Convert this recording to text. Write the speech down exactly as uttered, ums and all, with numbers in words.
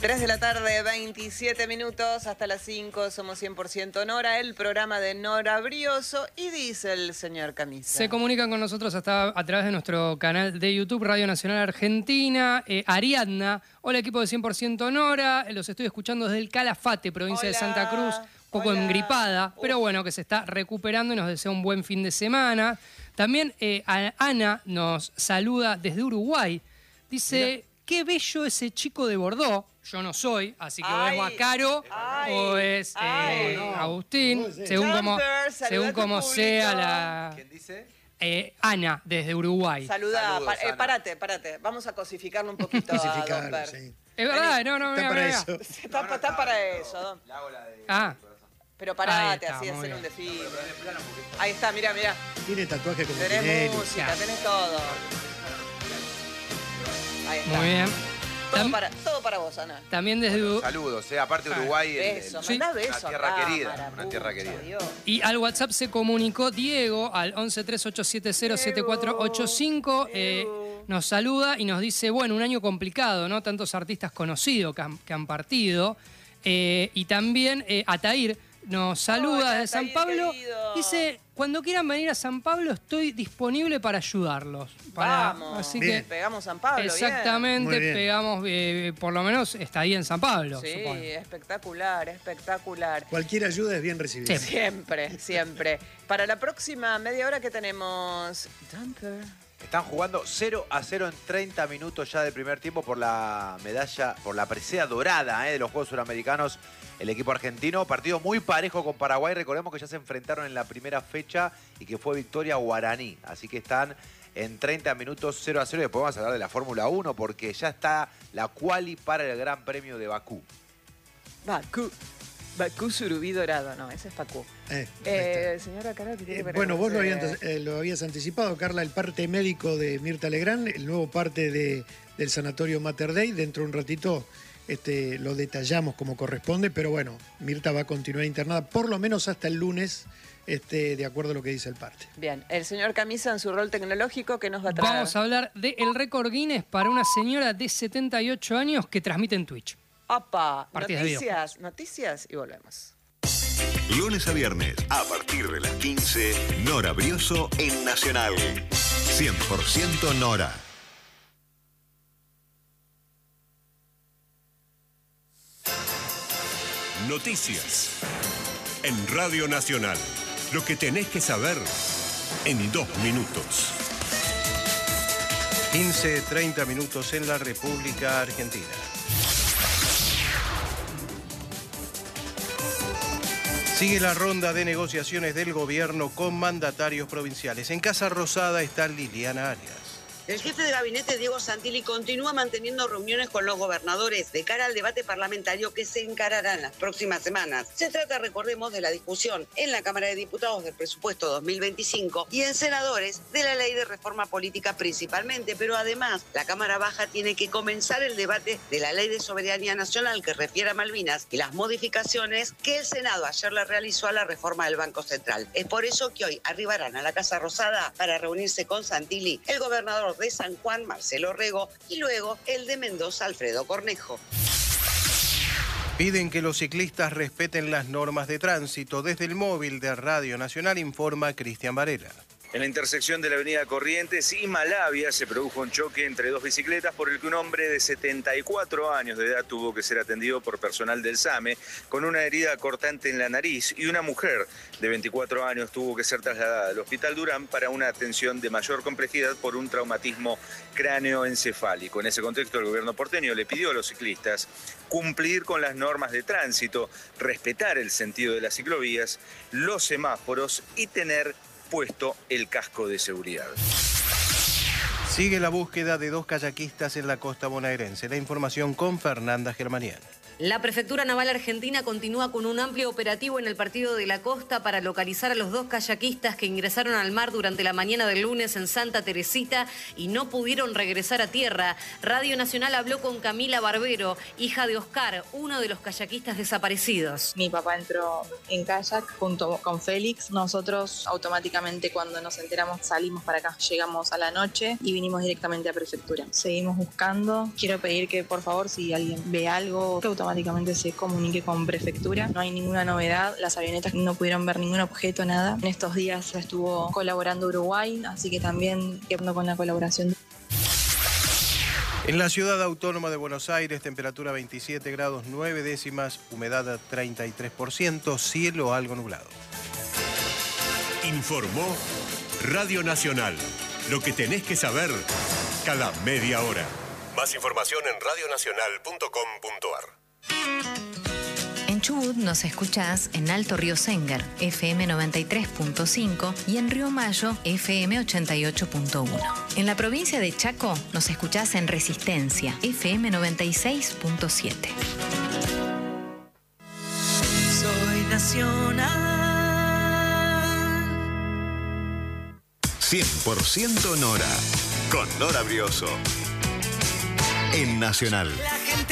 tres de la tarde, veintisiete minutos, hasta las cinco, somos cien por ciento Nora, el programa de Nora Brioso, y dice el señor Camisa. Se comunican con nosotros hasta a través de nuestro canal de YouTube, Radio Nacional Argentina. Eh, Ariadna, hola equipo de cien por ciento Nora, los estoy escuchando desde el Calafate, provincia Hola, de Santa Cruz, un poco hola. engripada, Uf. pero bueno, que se está recuperando y nos desea un buen fin de semana. También eh, a- Ana nos saluda desde Uruguay, dice, Mirá. qué bello ese chico de Bordeaux. Yo no soy, así que Ay, o es Bacaro ay, o es eh, ay. No, no. Agustín, No sé. según como, Jumper, saluda según a tu como público. sea la... ¿Quién dice? Eh, Ana, desde Uruguay. Saluda, Saludos, pa- eh, Ana. parate, parate, vamos a cosificarlo un poquito a Don Cosificarlo, Per. sí. Es verdad, no, no, Está mira, para mira, eso. Está, pa- está para eso, Don. Le hago la de... Ah. Pero Ahí parate, está, así muy hacer un bien. desfile. Ahí está, mira, mira. Tiene tatuaje como Tenés Tinelli. música, Claro. tenés todo. Ahí está. Muy bien. Todo Tam- para, todo para vos, Ana. También desde U- Saludos, eh. Aparte Uruguay, el- el- Beso, Sí. mandá beso Una tierra a querida, cámara, una tierra pucha, querida. Dios. y al WhatsApp se comunicó Diego al once tres ocho siete cero siete cuatro ocho cinco. eh, Diego. nos saluda y nos dice, bueno, un año complicado, ¿no? Tantos artistas conocidos que han, que han partido. Eh, y también eh, Atair nos saluda Hola, desde San Atair, Pablo. querido. Dice, cuando quieran venir a San Pablo estoy disponible para ayudarlos. Para- Vamos, Así Bien. que pegamos San Pablo, bien. exactamente, Muy bien. pegamos, eh, por lo menos estadía en San Pablo, Sí, supongo. espectacular, espectacular. Cualquier ayuda es bien recibida. Sí. Siempre, siempre. Para la próxima media hora que tenemos... Dumper. Están jugando cero a cero en treinta minutos ya del primer tiempo por la medalla, por la presea dorada eh, de los Juegos Suramericanos. El equipo argentino, partido muy parejo con Paraguay. Recordemos que ya se enfrentaron en la primera fecha y que fue victoria guaraní. Así que están en treinta minutos cero a cero. Y después vamos a hablar de la Fórmula uno porque ya está la quali para el Gran Premio de Bakú. Bakú. Bakú Surubí Dorado. No, ese es Bakú. Eh, Eh, ahí está. señora Carol, ¿qué tiene Eh, que ver bueno, con vos lo, ese- habías, eh, lo habías anticipado, Carla, el parte médico de Mirta Legrand, el nuevo parte de, del Sanatorio Mater Dei. Dentro de un ratito este, lo detallamos como corresponde, pero bueno, Mirta va a continuar internada por lo menos hasta el lunes, este, de acuerdo a lo que dice el parte. Bien, el señor Camisa en su rol tecnológico, ¿qué nos va a traer? Vamos a hablar del récord Guinness para una señora de setenta y ocho años que transmite en Twitch. Opa, Partidas de noticias, noticias y volvemos. Lunes a viernes, a partir de las quince, Nora Brioso en Nacional. cien por ciento Nora. Noticias. En Radio Nacional. Lo que tenés que saber en dos minutos. quince, treinta minutos en la República Argentina. Sigue la ronda de negociaciones del gobierno con mandatarios provinciales. En Casa Rosada está Liliana Arias. El jefe de gabinete, Diego Santilli, continúa manteniendo reuniones con los gobernadores de cara al debate parlamentario que se encarará en las próximas semanas. Se trata, recordemos, de la discusión en la Cámara de Diputados del presupuesto dos mil veinticinco y en senadores de la ley de reforma política principalmente, pero además la Cámara Baja tiene que comenzar el debate de la ley de soberanía nacional que refiere a Malvinas y las modificaciones que el Senado ayer le realizó a la reforma del Banco Central. Es por eso que hoy arribarán a la Casa Rosada para reunirse con Santilli, el gobernador de San Juan, Marcelo Rego, y luego el de Mendoza, Alfredo Cornejo. Piden que los ciclistas respeten las normas de tránsito. Desde el móvil de Radio Nacional informa Cristian Varela. En la intersección de la avenida Corrientes y Malavia se produjo un choque entre dos bicicletas por el que un hombre de setenta y cuatro años de edad tuvo que ser atendido por personal del SAME con una herida cortante en la nariz y una mujer de veinticuatro años tuvo que ser trasladada al Hospital Durán para una atención de mayor complejidad por un traumatismo cráneoencefálico. En ese contexto, el gobierno porteño le pidió a los ciclistas cumplir con las normas de tránsito, respetar el sentido de las ciclovías, los semáforos y tener puesto el casco de seguridad. Sigue la búsqueda de dos kayakistas en la costa bonaerense. La información con Fernanda Germanián. La Prefectura Naval Argentina continúa con un amplio operativo en el partido de la costa para localizar a los dos kayakistas que ingresaron al mar durante la mañana del lunes en Santa Teresita y no pudieron regresar a tierra. Radio Nacional habló con Camila Barbero, hija de Oscar, uno de los kayakistas desaparecidos. Mi papá entró en kayak junto con Félix. Nosotros automáticamente cuando nos enteramos salimos para acá. Llegamos a la noche y vinimos directamente a Prefectura. Seguimos buscando. Quiero pedir que por favor si alguien ve algo, que automáticamente se comunique con Prefectura. No hay ninguna novedad, las avionetas no pudieron ver ningún objeto, nada. En estos días estuvo colaborando Uruguay, así que también quedando con la colaboración. En la ciudad autónoma de Buenos Aires, temperatura veintisiete grados nueve décimas, humedad treinta y tres por ciento, cielo algo nublado. Informó Radio Nacional. Lo que tenés que saber cada media hora. Más información en radionacional punto com punto ar. En Chubut nos escuchás en Alto Río Sengar, F M noventa y tres punto cinco y en Río Mayo, F M ochenta y ocho punto uno. En la provincia de Chaco nos escuchás en Resistencia, F M noventa y seis punto siete. Soy nacional. cien por ciento Nora, con Nora Brioso. En Nacional.